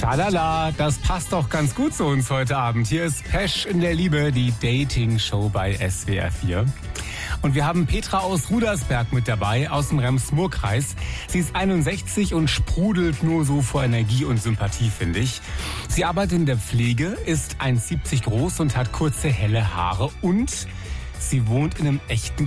Schalala, das passt doch ganz gut zu uns heute Abend. Hier ist Pesch in der Liebe, die Dating-Show bei SWR 4. Und wir haben Petra aus Rudersberg mit dabei, aus dem Rems-Murr-Kreis. Sie ist 61 und sprudelt nur so vor Energie und Sympathie, finde ich. Sie arbeitet in der Pflege, ist 1,70 groß und hat kurze, helle Haare. Und sie wohnt in einem echten